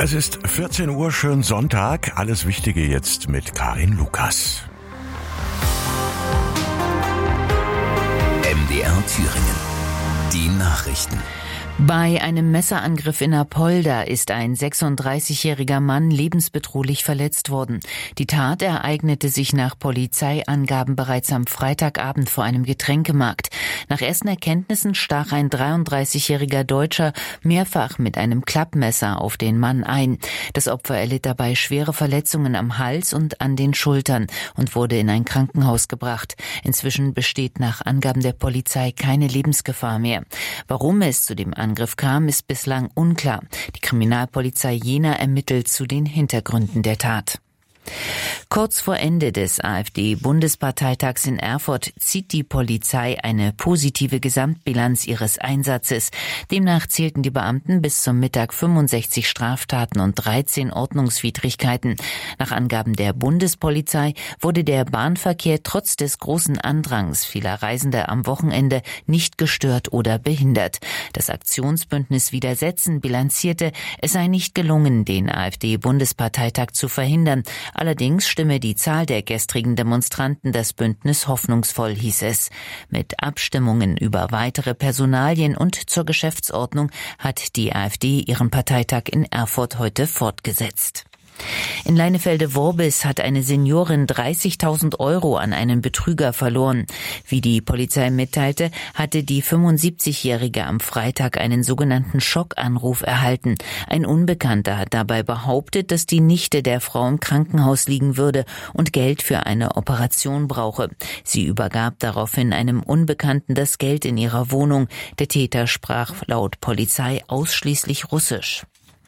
Es ist 14 Uhr, schön Sonntag. Alles Wichtige jetzt mit Karin Lukas. MDR Thüringen. Die Nachrichten. Bei einem Messerangriff in Apolda ist ein 36-jähriger Mann lebensbedrohlich verletzt worden. Die Tat ereignete sich nach Polizeiangaben bereits am Freitagabend vor einem Getränkemarkt. Nach ersten Erkenntnissen stach ein 33-jähriger Deutscher mehrfach mit einem Klappmesser auf den Mann ein. Das Opfer erlitt dabei schwere Verletzungen am Hals und an den Schultern und wurde in ein Krankenhaus gebracht. Inzwischen besteht nach Angaben der Polizei keine Lebensgefahr mehr. Warum es zu dem Angriff kam, ist bislang unklar. Die Kriminalpolizei Jena ermittelt zu den Hintergründen der Tat. Kurz vor Ende des AfD-Bundesparteitags in Erfurt zieht die Polizei eine positive Gesamtbilanz ihres Einsatzes. Demnach zählten die Beamten bis zum Mittag 65 Straftaten und 13 Ordnungswidrigkeiten. Nach Angaben der Bundespolizei wurde der Bahnverkehr trotz des großen Andrangs vieler Reisender am Wochenende nicht gestört oder behindert. Das Aktionsbündnis Widersetzen bilanzierte, es sei nicht gelungen, den AfD-Bundesparteitag zu verhindern. Allerdings stimme die Zahl der gestrigen Demonstranten das Bündnis hoffnungsvoll, hieß es. Mit Abstimmungen über weitere Personalien und zur Geschäftsordnung hat die AfD ihren Parteitag in Erfurt heute fortgesetzt. In Leinefelde-Worbis hat eine Seniorin 30.000 Euro an einen Betrüger verloren. Wie die Polizei mitteilte, hatte die 75-Jährige am Freitag einen sogenannten Schockanruf erhalten. Ein Unbekannter hat dabei behauptet, dass die Nichte der Frau im Krankenhaus liegen würde und Geld für eine Operation brauche. Sie übergab daraufhin einem Unbekannten das Geld in ihrer Wohnung. Der Täter sprach laut Polizei ausschließlich Russisch.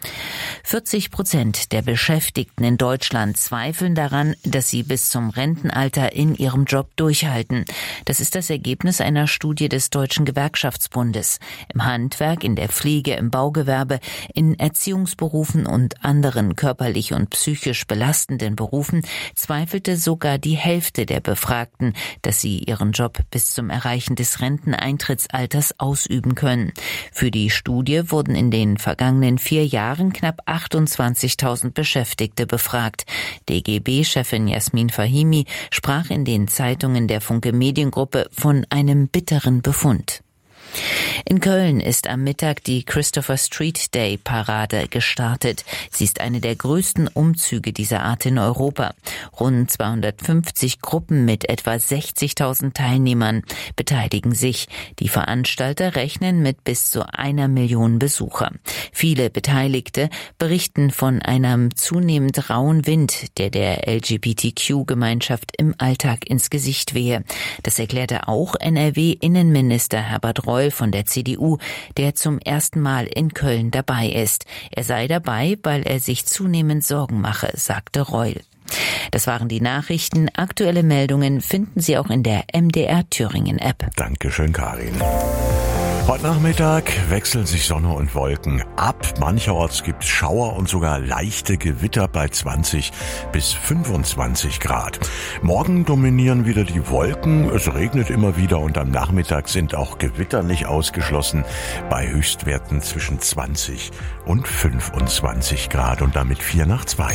40% der Beschäftigten in Deutschland zweifeln daran, dass sie bis zum Rentenalter in ihrem Job durchhalten. Das ist das Ergebnis einer Studie des Deutschen Gewerkschaftsbundes. Im Handwerk, in der Pflege, im Baugewerbe, in Erziehungsberufen und anderen körperlich und psychisch belastenden Berufen zweifelte sogar die Hälfte der Befragten, dass sie ihren Job bis zum Erreichen des Renteneintrittsalters ausüben können. Für die Studie wurden in den vergangenen 4 Jahren knapp 28.000 Beschäftigte befragt. DGB-Chefin Jasmin Fahimi sprach in den Zeitungen der Funke Mediengruppe von einem bitteren Befund. In Köln ist am Mittag die Christopher Street Day Parade gestartet. Sie ist eine der größten Umzüge dieser Art in Europa. Rund 250 Gruppen mit etwa 60.000 Teilnehmern beteiligen sich. Die Veranstalter rechnen mit bis zu 1 Million Besucher. Viele Beteiligte berichten von einem zunehmend rauen Wind, der LGBTQ-Gemeinschaft im Alltag ins Gesicht wehe. Das erklärte auch NRW-Innenminister Herbert Reul von der CDU, der zum ersten Mal in Köln dabei ist. Er sei dabei, weil er sich zunehmend Sorgen mache, sagte Reul. Das waren die Nachrichten. Aktuelle Meldungen finden Sie auch in der MDR Thüringen App. Dankeschön, Karin. Heute Nachmittag wechseln sich Sonne und Wolken ab. Mancherorts gibt es Schauer und sogar leichte Gewitter bei 20 bis 25 Grad. Morgen dominieren wieder die Wolken. Es regnet immer wieder und am Nachmittag sind auch Gewitter nicht ausgeschlossen bei Höchstwerten zwischen 20 und 25 Grad und damit 4 nach 2.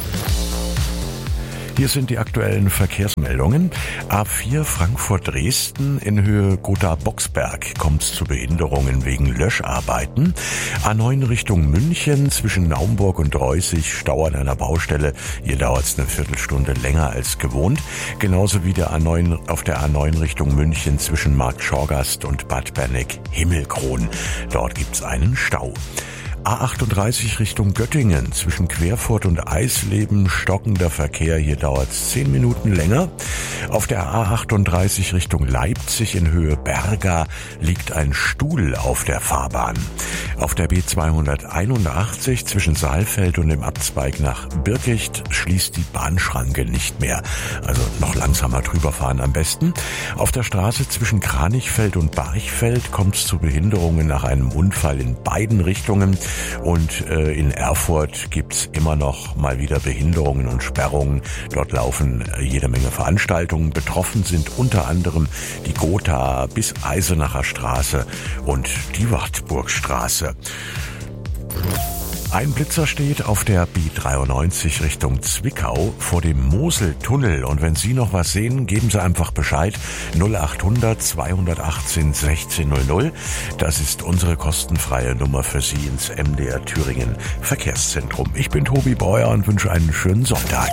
Hier sind die aktuellen Verkehrsmeldungen. A4 Frankfurt-Dresden in Höhe Gotha-Boxberg kommt es zu Behinderungen wegen Löscharbeiten. A9 Richtung München zwischen Naumburg und Reußig Stau an einer Baustelle. Hier dauert es eine Viertelstunde länger als gewohnt. Genauso wie auf der A9 Richtung München zwischen Marktschorgast und Bad Berneck-Himmelkron. Dort gibt es einen Stau. A38 Richtung Göttingen zwischen Querfurt und Eisleben stockender Verkehr. Hier dauert es 10 Minuten länger. Auf der A38 Richtung Leipzig in Höhe Berga liegt ein Stuhl auf der Fahrbahn. Auf der B281 zwischen Saalfeld und dem Abzweig nach Birkicht schließt die Bahnschranke nicht mehr. Also noch langsamer drüber fahren am besten. Auf der Straße zwischen Kranichfeld und Barchfeld kommt es zu Behinderungen nach einem Unfall in beiden Richtungen. Und in Erfurt gibt's immer noch mal wieder Behinderungen und Sperrungen. Dort laufen jede Menge Veranstaltungen. Betroffen sind unter anderem die Gotha bis Eisenacher Straße und die Wartburgstraße. Ein Blitzer steht auf der B93 Richtung Zwickau vor dem Moseltunnel. Und wenn Sie noch was sehen, geben Sie einfach Bescheid. 0800 218 1600. Das ist unsere kostenfreie Nummer für Sie ins MDR Thüringen Verkehrszentrum. Ich bin Tobi Breuer und wünsche einen schönen Sonntag.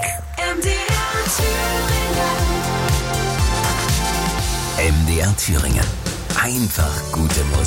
MDR Thüringen. Einfach gute Musik.